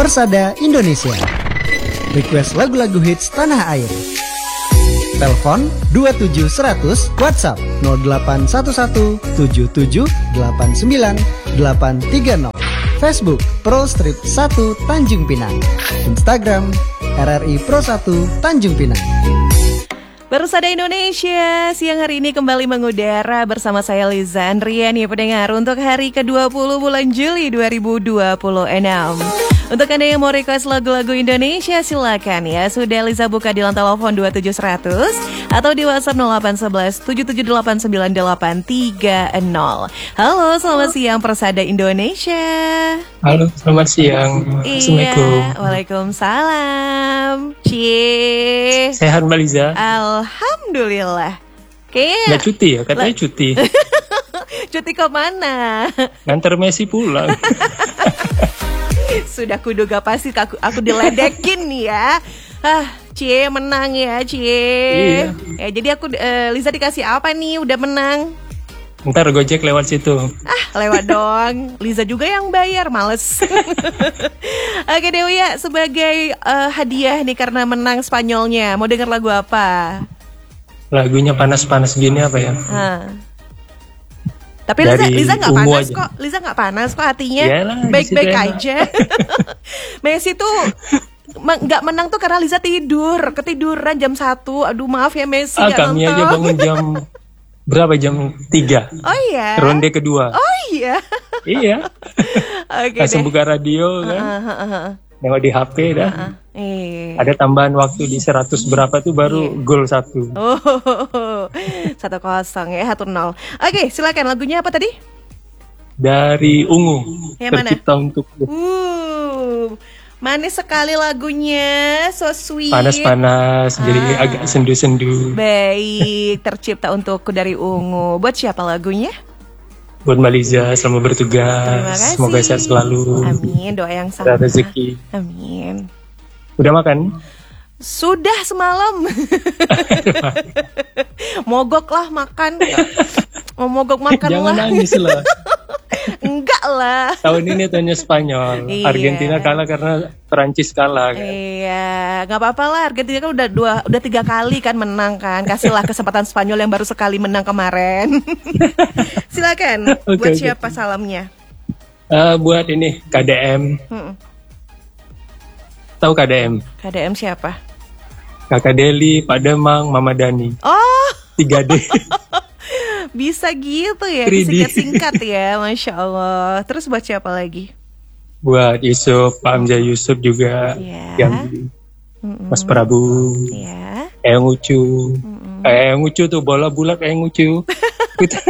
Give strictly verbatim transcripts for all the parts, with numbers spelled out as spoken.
Persada Indonesia. Request lagu-lagu hits tanah air. Telepon dua tujuh seratus, WhatsApp nol delapan satu satu tujuh tujuh delapan sembilan delapan tiga nol. Facebook Pro Strip satu Tanjung Pinang. Instagram R R I Pro satu Tanjung Pinang. Persada Indonesia, siang hari ini kembali mengudara bersama saya Liza Andriani, pendengar, untuk hari ke dua puluh bulan Juli dua ribu dua puluh enam. Untuk Anda yang mau request lagu-lagu Indonesia, silakan ya. Sudah Liza buka di lantai telepon dua tujuh seratus atau di WhatsApp nol delapan satu satu tujuh tujuh delapan sembilan delapan tiga nol. Halo, selamat siang Persada Indonesia. Halo, selamat siang. Assalamualaikum. Iya, waalaikumsalam. Cie. Sehat Mbak Liza? Alhamdulillah. Kayaknya nggak cuti ya? Katanya cuti. Cuti ke mana? Nganter Messi pulang. Sudah kuduga pasti aku, aku diledekin nih ya. Ah, Cie menang ya, Cie. Iya. Ya, jadi aku uh, Liza dikasih apa nih? Udah menang. Ntar Gojek lewat situ. Ah, lewat doang. Liza juga yang bayar, males. Oke Dewi ya, sebagai uh, hadiah nih karena menang Spanyolnya, mau denger lagu apa? Lagunya panas-panas gini apa ya? Hah. Tapi Liza, Liza gak panas aja. kok Liza gak panas kok hatinya. Yalah, baik-baik aja. Messi tuh gak menang tuh karena Liza tidur. Ketiduran jam satu. Aduh maaf ya Messi ah, gak kami nonton. aja bangun jam berapa? Jam tiga. Oh iya. Ronde kedua. Oh iya. Iya. Okay, langsung deh. Buka radio kan. uh, uh, uh, uh. Nengok di H P dah. Uh, uh. Eh. Ada tambahan waktu di seratus berapa tuh baru yeah. Gol satu. Oh, satu kosong ya, satu nol. Oke, silakan lagunya apa tadi? Dari Ungu. Yang Tercipta mana? Untuk. Uh, manis sekali lagunya, so sweet. Panas-panas, ah. Jadi agak sendu-sendu. Baik, Tercipta Untukku dari Ungu. Buat siapa lagunya? Buat Mbak Liza, selamat bertugas. Semoga sehat selalu. Amin, doa yang sama. Rezeki. Amin. Udah makan? Sudah semalam. Mogok lah makan. Mau mogok makan Jangan lah. Jangan nangis lah. Enggak lah. Tahun ini tahunnya Spanyol. Iya. Argentina kalah karena Perancis kalah kan. Iya, nggak apa-apa lah. Argentina kan udah dua, udah tiga kali kan menang kan. Kasihlah kesempatan Spanyol yang baru sekali menang kemarin. Silakan. Okay, buat okay. Siapa salamnya? Uh, buat ini K D M. Hmm. Tahu K D M? K D M siapa? Kakak Deli, Pak Demang, Mama Dani. Oh, tiga D. Bisa gitu ya, disingkat-singkat ya, Masya Allah. Terus buat siapa lagi? Buat Yusuf, Pak Hamzah Yusuf juga, yeah. Yang Mas Prabu, yeah. Eyang Ucu, mm-mm. Eyang Ucu tuh bola bulat Eyang Ucu. Oke.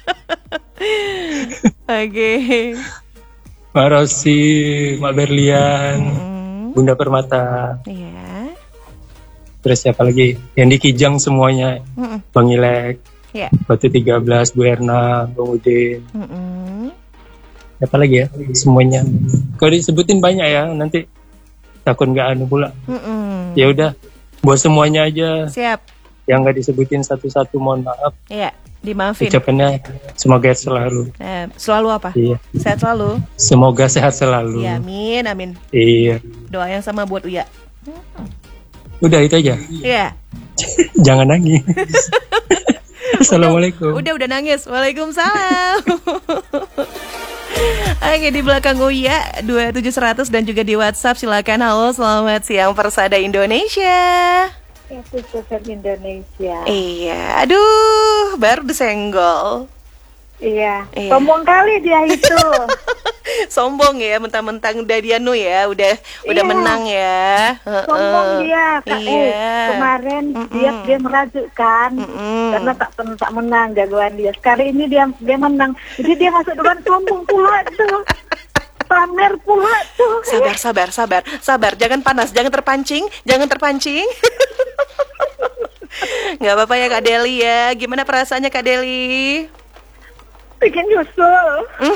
Okay. Mbak Rosi, Mbak Berlian, mm-mm. Bunda Permata. Iya. Yeah. Terus siapa lagi? Yang di Kijang semuanya, mm-mm. Bang Ilek. Yeah. Batu tiga belas, Bu Erna, Bang Udin. Mm-mm. Apa lagi ya? Semuanya. Kalau disebutin banyak ya, nanti takut nggak anu pula. Ya udah, buat semuanya aja. Siap. Yang nggak disebutin satu-satu, mohon maaf. Iya, dimaafin. Ucapannya semoga selalu. Eh, selalu apa? Iya. Sehat selalu. Semoga sehat selalu. Iya, amin, amin. Iya. Doa yang sama buat Uya. Udah itu aja. Iya. Jangan nangis. Assalamualaikum. Udah, udah, udah nangis. Waalaikumsalam. Oke, di belakang Uya dua tujuh seratus dan juga di WhatsApp silakan. Halo, selamat siang Persada Indonesia. Persada Indonesia. Iya, aduh, baru disenggol. Iya, iya. Sombong kali dia itu. Sombong ya, mentang-mentang udah dia nu ya, udah iya. Udah menang ya. Sombong uh, dia, Kak. Iya. Eh, kemarin Mm-mm. dia dia merajuk kan, Mm-mm. karena tak tak menang jagoan dia. Sekali ini dia dia menang, jadi dia masuk depan sombong pula tuh. Pamer pula tuh. Sabar, sabar, sabar, sabar. Jangan panas, jangan terpancing, jangan terpancing. Gak apa-apa ya Kak Deli ya. Gimana perasaannya Kak Deli? Bikin nyusul.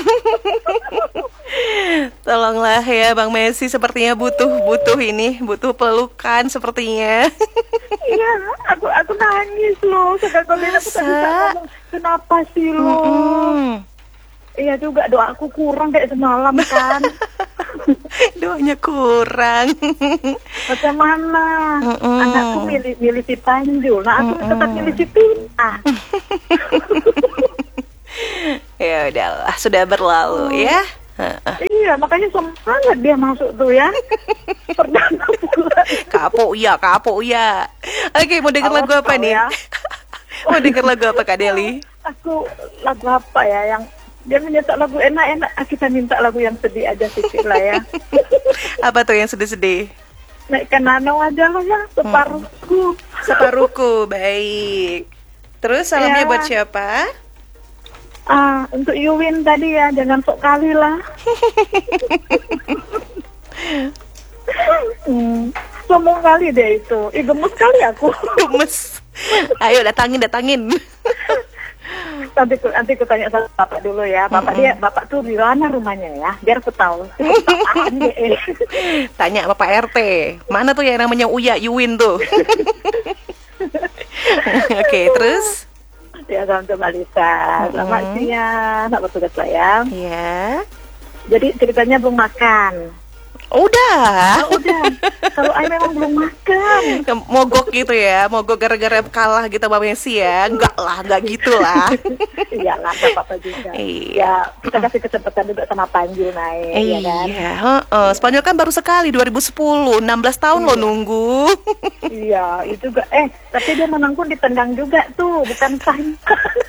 Tolonglah ya Bang Messi, sepertinya butuh butuh ini, butuh pelukan sepertinya. Iya, aku aku nangis loh. Sekali aku tak bisa ngomong. Kenapa sih lo? Mm-mm. Iya juga, doaku kurang kayak semalam kan. doanya kurang. Bagaimana? Mm-mm. Anakku milih, milih si Panju. Nah, aku Mm-mm. tetap milih si Tina. Ya udahlah, sudah berlalu oh. ya. Iya, makanya semangat dia masuk tuh ya. Perdana bulan. Kapok ya, kapok ya. Oke, mau denger lagu apa nih? Ya. Mau denger lagu apa Kak Deli? Aku lagu apa ya yang dia minta lagu enak-enak, kita minta lagu yang sedih aja sedikit lah ya. Apa tuh yang sedih-sedih? Naikkan nano aja lah ya, separuhku. Hmm. Separuhku, baik. Terus salamnya ya. Buat siapa? Ah, untuk Yuwin tadi ya, jangan sok kali lah. hmm, sombong kali deh itu. Ih, gemes kali aku. Gemes. Ayo datangin, datangin. Nanti nanti aku tanya sama bapak dulu ya. Bapak mm-hmm. dia, bapak tuh di mana rumahnya ya? Biar aku tahu. Tanya sama Pak R T. Mana tuh yang namanya Uya Yuwin tuh? Oke, okay, terus? Ya, sama Malisa. Selamat mm-hmm. siang, nak bertugas sayang. Iya. Yeah. Jadi ceritanya belum makan. Udah. Oh, udah. Kalau Ai memang belum makan. Mogok gitu ya, mogok gara-gara kalah gitu sama Messi ya. Enggak lah, enggak gitu lah. Iyalah, enggak apa-apa juga. Iya. Ya, kita kasih kesempatan juga sama Panju naik, iya, ya kan? Iya, heeh. Spanyol kan baru sekali dua ribu sepuluh, enam belas tahun iya. Lo nunggu. Iya, itu juga. Eh, tapi dia menang pun ditendang juga tuh, bukan Spanyol.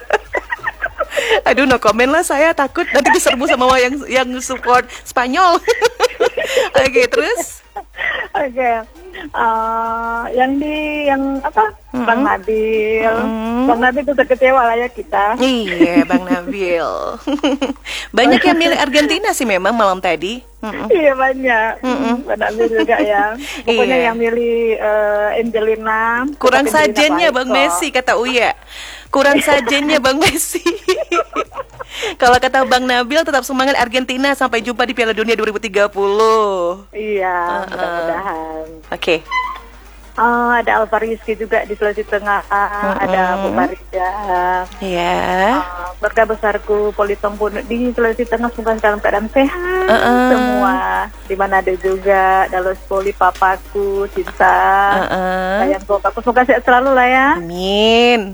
Aduh, no comment lah, saya takut nanti diserbu sama yang yang support Spanyol. Oke, okay, terus? Oke, okay. uh, yang di yang apa? Mm-hmm. Bang Nabil, mm-hmm. Bang Nabil tuh kecewa lah ya kita. Iya, Bang Nabil. Banyak yang milih Argentina sih memang malam tadi. Mm-hmm. Iya banyak, mm-hmm. Bang Nabil juga ya. Pokoknya iya. Yang milih uh, Angelina. Kurang sajennya Bang Messi kata Uya. Kurang sajennya Bang Messi. Kalau kata Bang Nabil tetap semangat Argentina, sampai jumpa di Piala Dunia dua ribu tiga puluh. Iya, uh-uh. mudah-mudahan. Oke. Okay. Uh, ada Alvarizki juga di Sulawesi Tengah, uh-uh. ada Bu Farida. Iya. Yeah. Uh, keluarga besarku Politong pun di Sulawesi Tengah semoga dalam keadaan sehat uh-uh. semua. Di mana ada juga Dalos Poli, papaku, Cinta, uh-uh. sayangku, aku semoga sehat selalu lah ya. Amin.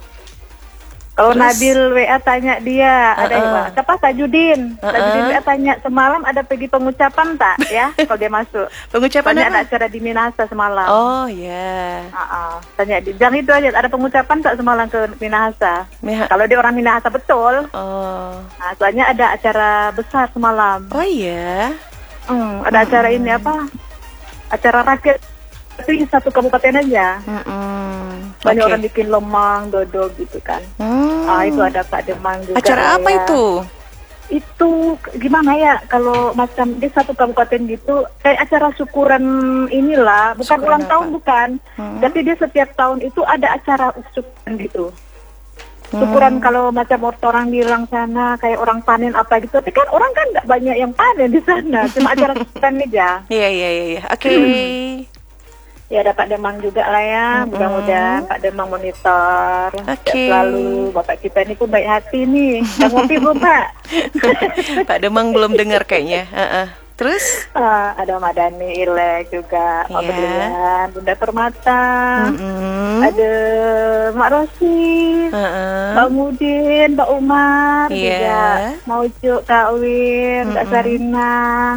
Kalau Nabil W A tanya dia, uh-uh. ada yang siapa? Tajudin. Uh-uh. Tajudin W A tanya, semalam ada pergi pengucapan tak ya? Kalau dia masuk. Pengucapan tanya apa? Ada acara di Minahasa semalam. Oh ya. Yeah. Uh-uh. Tanya dia, jangan itu aja, ada pengucapan tak semalam ke Minahasa? Meha- Kalau dia orang Minahasa betul. Oh. Nah, soalnya ada acara besar semalam. Oh iya. Yeah. Hmm, ada uh-uh. acara ini apa? Acara rakyat. Tapi satu kabupaten aja. Uh-uh. Banyak okay. orang bikin lemang, dodol gitu kan. Hmm. Ah, itu ada Pak Demang juga. Acara apa ya. itu? Itu gimana ya, kalau macam di satu kabupaten gitu, kayak acara syukuran inilah, bukan syukuran ulang apa? Tahun bukan. Hmm. Tapi dia setiap tahun itu ada acara syukuran gitu. Hmm. Syukuran kalau macam orang bilang sana kayak orang panen apa gitu. Tapi kan orang kan nggak banyak yang panen di sana, cuma acara syukuran aja. Iya iya iya. Oke. Okay. Ya ada Pak Demang juga lah ya, mm-hmm. mudah-mudahan Pak Demang monitor. Oke. Okay. Selalu Bapak kita ini pun baik hati nih. Udah ngopi belum Pak? Pak Demang belum dengar kayaknya. Uh-uh. Terus? Uh, ada Madani Ilek juga, Pak yeah. Bedrian, Bunda Permata, mm-hmm. ada Mak Rosi, uh-uh. Mbak Mudin, Mbak Umar, yeah. juga mau Cuk, Kak Win, mm-hmm. Kak Sarina.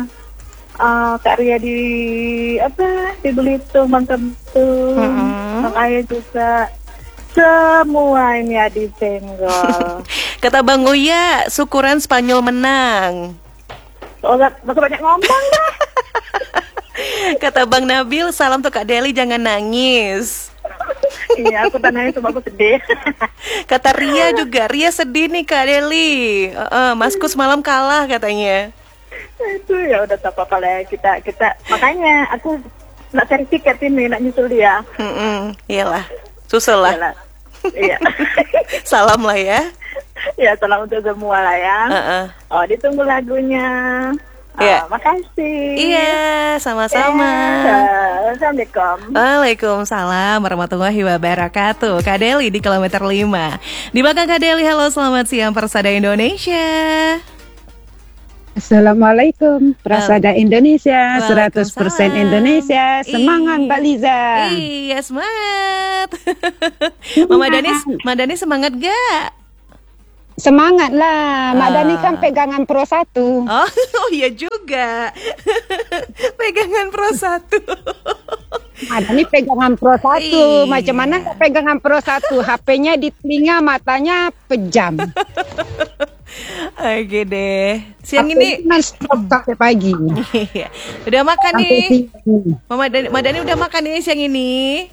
Uh, Kak Ria di apa di Belitung, Bang Tentu, mm-hmm. Bang Ayah juga, semua ini ya disenggol. Kata Bang Uya, syukuran Spanyol menang. Oh, gak banyak ngomong dah. Kata Bang Nabil, salam tuh Kak Deli, jangan nangis. Iya, aku tak nangis, cuma aku sedih. Kata Ria juga, Ria sedih nih Kak Deli. Uh, uh, Masku semalam kalah katanya. Itu ya udah tak apa-apa lah ya. kita kita makanya aku nak cari tiket ini, nak nyusul dia. Mm-mm, iyalah, susul lah. Iyalah. Iya. Salam lah ya. Ya, salam untuk semua lah ya. Uh-uh. Oh, ditunggu lagunya. Iya. Oh, makasih. Iya, sama-sama. Yeah. Assalamualaikum. Waalaikumsalam warahmatullahi wabarakatuh. Kak Deli di kilometer lima. Di belakang Kak Deli, halo selamat siang Persada Indonesia. Assalamualaikum, Prasada Indonesia, seratus persen Indonesia. Semangat Mbak Liza. Iya, semangat. Mama Dani, Mama Dani semangat gak? Semangat lah, Mak Dani kan pegangan Pro satu. Oh, oh iya juga. Pegangan Pro satu. Mak Dani pegangan Pro satu. Macam mana pegangan Pro satu? H P-nya di telinga, matanya pejam. Oke deh. Siang ini stop sampai pagi. Udah makan nih. Mama Dani, Mama Dani udah makan nih siang ini.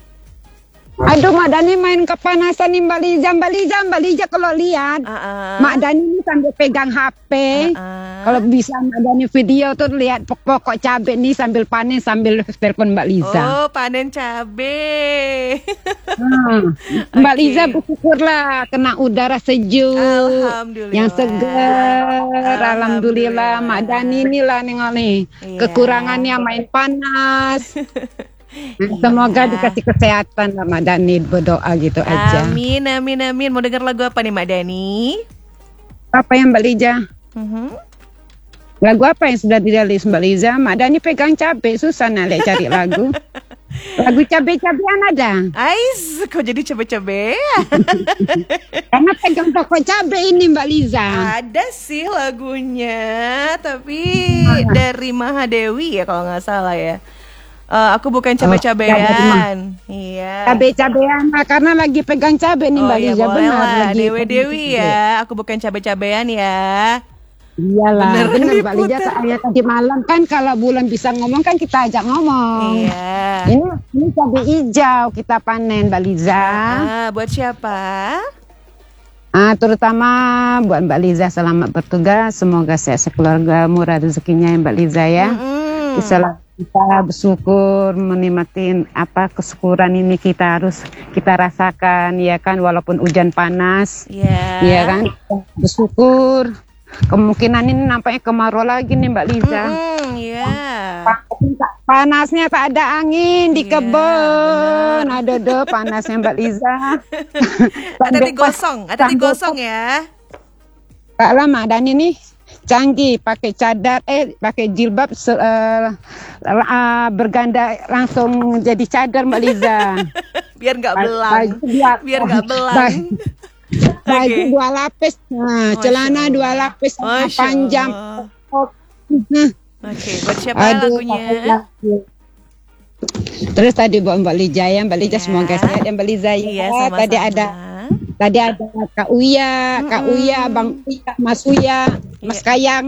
Aduh, Mak Dani main kepanasan nih Mbak Liza. Mbak Liza, Mbak Liza kalau lihat, uh-uh. Mak Dani ini sambil pegang H P. Uh-uh. Kalau bisa Mak Dani video tuh lihat pokok cabai nih sambil panen sambil telepon Mbak Liza. Oh, panen cabai. Hmm. Mbak okay. Liza bersyukurlah kena udara sejuk, yang segar. Alhamdulillah, Alhamdulillah. Mak Dani inilah nih, yeah. Kekurangannya main panas. Semoga iya. Dikasih kesehatan Mak Dani, berdoa gitu aja. Amin, amin, amin. Mau dengar lagu apa nih Mak Dani? Apa yang Mbak Liza? Uh-huh. Lagu apa yang sudah dirilis Mbak Liza? Mak Dani pegang cabai, susah nalek cari lagu. Lagu cabai-cabean ada? Ais, kok jadi cabai-cabean? Karena pegang pokok cabai ini Mbak Liza. Ada sih lagunya, tapi uh-huh. dari Mahadewi ya kalau nggak salah ya. Uh, aku bukan cabai-cabean. Oh, iya. Cabai-cabean karena lagi pegang cabai nih oh, Mbak Liza, iya, benar lagi. Dewi-dewi ya. Aku bukan cabai-cabean ya. Iyalah, benar, benar Mbak Liza. Saya tadi malam kan kalau bulan bisa ngomong kan kita ajak ngomong. Iya. Ini ini cabai hijau kita panen Mbak Liza. Ah, buat siapa? Ah, terutama buat Mbak Liza, selamat bertugas. Semoga sehat sekeluarga, murah rezekinya ya Mbak Liza ya. Mm-hmm. Bisa kita bersyukur menikmatin apa kesyukuran ini kita harus kita rasakan ya kan, walaupun hujan panas yeah. Ya kan, bersyukur. Kemungkinan ini nampaknya kemarau lagi nih Mbak Liza. Mm, yeah. Panasnya tak ada angin di yeah, kebun. Ada deh panasnya Mbak Liza. Ada digosong, ada digosong ya. Kak lama dan ini canggih, pakai cadar, eh pakai jilbab uh, uh, berganda langsung jadi cadar Mbak Liza. Biar nggak belang, biar, biar nggak belang. Baju okay. dua lapis, nah, celana dua lapis, panjang. Oke, okay, buat siapa Aduh, lagunya? Terus tadi buat Mbak Liza ya, Mbak Liza yeah. Semoga sehat ya Mbak Liza ya. Yeah, sama-sama. Tadi ada Tadi ada Kak Uya, mm-hmm. Kak Uya, Bang Uya, Mas Uya, Mas yeah. Kayang.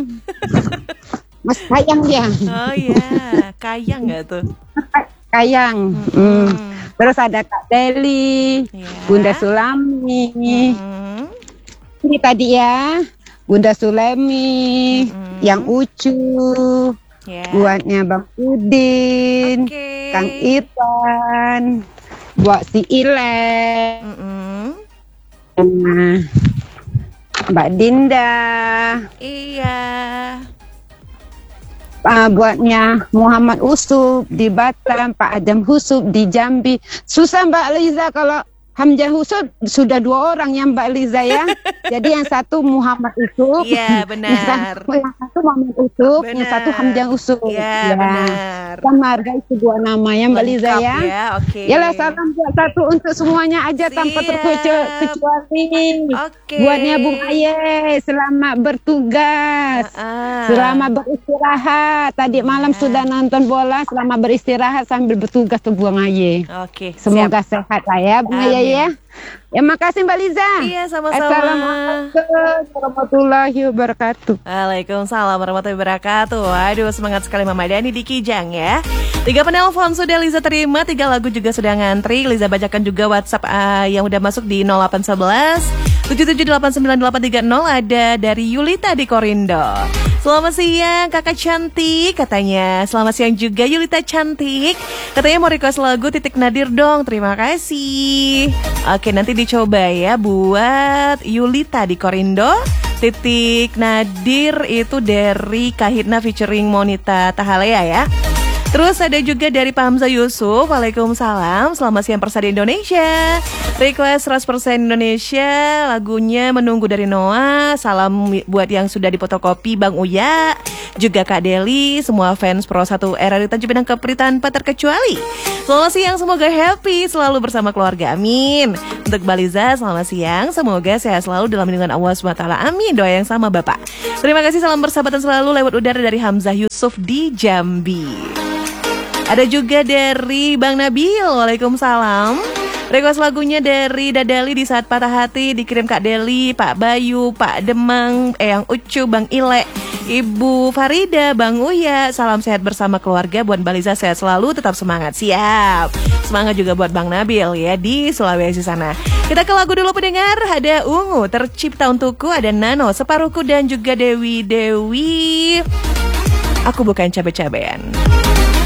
Mas Kayang ya. Oh iya, Kayang nggak tuh? Kayang. Mm-hmm. Mm. Terus ada Kak Deli, yeah. Bunda Sulami. Mm-hmm. Ini tadi ya, Bunda Sulami, mm-hmm. yang Ucu. Yeah. Buatnya Bang Udin, okay. Kang Ipan, buat si Ile. Mm-hmm. Nah, Mbak Dinda. Iya. Uh, buatnya Muhammad Usub di Batam, Pak Adam Husub di Jambi. Susah Mbak Liza kalau Hamzah Husub sudah dua orang yang Mbak Liza ya. Jadi yang satu Muhammad Usub. Iya benar. Yang satu, yang satu Muhammad Usub, benar. Yang satu Hamzah Usub. Iya ya. Benar. Kan menghargai kedua nama ya Mbak Liza ya. Ya, oke. Okay. Yalah salam buat satu untuk semuanya aja. Siap. Tanpa terkecuali. Oke. Okay. Buatnya Bung Aye, selamat bertugas. Uh-uh. Selamat beristirahat. Tadi malam uh. sudah nonton bola, selamat beristirahat sambil bertugas tuh Bung Aye. Oke. Okay. Semoga siap. Sehat lah ya Bung Aye. Ya. Ya makasih Mbak Liza. Iya sama-sama. Assalamualaikum warahmatullahi wabarakatuh. Waalaikumsalam warahmatullahi wabarakatuh. Waduh semangat sekali Mama Dani di Kijang ya. Tiga penelpon sudah Liza terima, tiga lagu juga sudah ngantri. Liza bacakan juga WhatsApp uh, yang udah masuk di nol delapan satu satu tujuh tujuh delapan sembilan delapan tiga nol. Ada dari Yulita di Korindo. Selamat siang kakak cantik katanya. Selamat siang juga Yulita cantik. Katanya mau request lagu Titik Nadir dong. Terima kasih. Oke nanti dicoba ya buat Yulita di Korindo. Titik Nadir itu dari Kahitna featuring Monita Tahalea ya. Terus ada juga dari Pak Hamzah Yusuf. Waalaikumsalam. Selamat siang Persada Indonesia. Request seratus persen Indonesia. Lagunya Menunggu dari Noah. Salam buat yang sudah dipotokopi Bang Uya, juga Kak Deli, semua fans Pro satu R R I Tanjung Pinang Kepri tanpa terkecuali. Selamat siang, semoga happy selalu bersama keluarga, amin. Untuk Baliza, selamat siang, semoga sehat selalu dalam lindungan Allah subhanahu wa taala, amin. Doa yang sama Bapak. Terima kasih, salam persahabatan selalu lewat udara dari Hamzah Yusuf di Jambi. Ada juga dari Bang Nabil. Waalaikumsalam. Request lagunya dari Dadali di saat patah hati dikirim Kak Deli, Pak Bayu, Pak Demang, Eyang Ucu, Bang Ile, Ibu Farida, Bang Uya. Salam sehat bersama keluarga. Buat Baliza sehat selalu, tetap semangat. Siap. Semangat juga buat Bang Nabil ya di Sulawesi sana. Kita ke lagu dulu pendengar. Ada Ungu, Tercipta Untukku, ada Nano, Separuhku, dan juga Dewi Dewi. Aku bukan cabe-cabean.